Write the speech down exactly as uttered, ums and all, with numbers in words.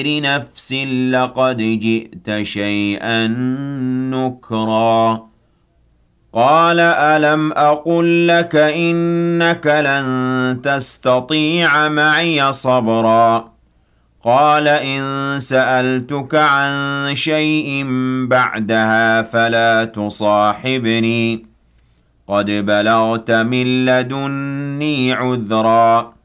نفس لقد جئت شيئا نكرا قال ألم أقل لك إنك لن تستطيع معي صبرا قال إن سألتك عن شيء بعدها فلا تصاحبني قد بلغت من لدني عذرا